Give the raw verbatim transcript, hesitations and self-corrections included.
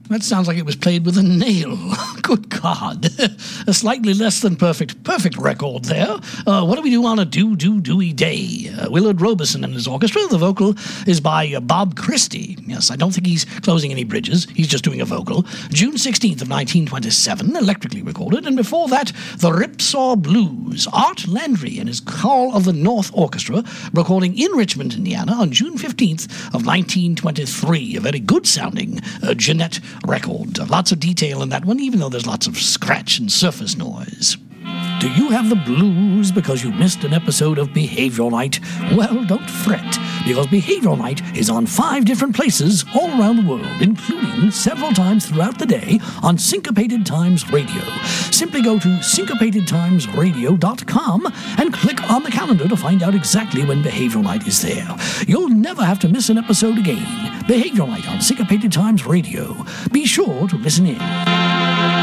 That sounds like it was played with a nail. Good God. A slightly less than perfect, perfect record there. Uh, what do we do on a do-do-doey day? Uh, Willard Robeson and his orchestra. The vocal is by uh, Bob Christie. Yes, I don't think he's closing any bridges. He's just doing a vocal. June sixteenth of nineteen twenty-seven, electrically recorded. And before that, the Ripsaw Blues. Art Landry and his Call of the North Orchestra, recording in Richmond, Indiana on June fifteenth of nineteen twenty-three. A very good-sounding uh, Jeanette record. Lots of detail in that one, even though there's lots of scratch and surface noise. Do you have the blues because you missed an episode of Behavioral Night? Well, don't fret, because Behavioral Night is on five different places all around the world, including several times throughout the day on Syncopated Times Radio. Simply go to syncopated times radio dot com and click on the calendar to find out exactly when Behavioral Night is there. You'll never have to miss an episode again. Behavioral Night on Syncopated Times Radio. Be sure to listen in.